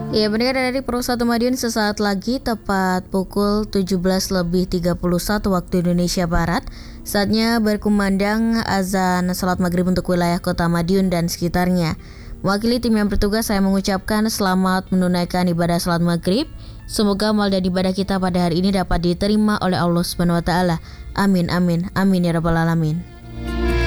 Ya, pendengar dari Pro 1 Madiun sesaat lagi tepat pukul 17:31 waktu Indonesia Barat. Saatnya berkumandang azan salat maghrib untuk wilayah kota Madiun dan sekitarnya. Mewakili tim yang bertugas, saya mengucapkan selamat menunaikan ibadah salat maghrib. Semoga amal dan ibadah kita pada hari ini dapat diterima oleh Allah Subhanahu wa taala. Amin amin amin ya rabbal alamin.